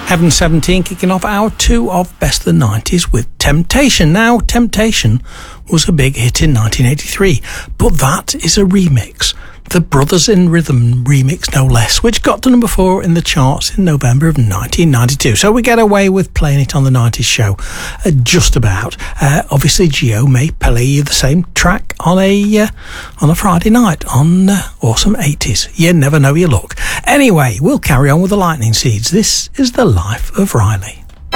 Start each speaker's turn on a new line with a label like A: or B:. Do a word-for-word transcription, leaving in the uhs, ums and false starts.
A: Heaven seventeen kicking off hour two of Best of the nineties with Temptation. Now, Temptation was a big hit in nineteen eighty-three, but that is a remix. The Brothers in Rhythm remix, no less, which got to number four in the charts in November of nineteen ninety-two. So we get away with playing it on the nineties show, uh, just about. Uh, obviously, Gio may play you the same track on a uh, on a Friday night on uh, Awesome eighties. You never know your luck. Anyway, we'll carry on with the Lightning Seeds. This is the life of Riley.